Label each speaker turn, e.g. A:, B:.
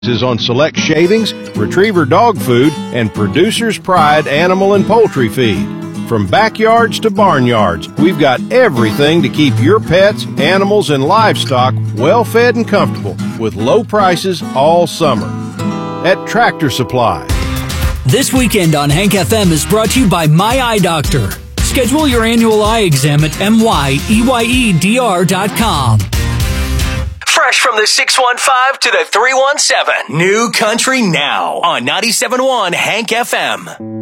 A: is on select shavings, retriever dog food, and Producer's Pride animal and poultry feed. From backyards to barnyards, we've got everything to keep your pets, animals, and livestock well fed and comfortable with low prices all summer. At Tractor Supply.
B: This weekend on Hank FM is brought to you by My Eye Doctor. Schedule your annual eye exam at myeyedr.com.
C: Fresh from the 615 to the 317. New Country Now on 97.1 Hank FM.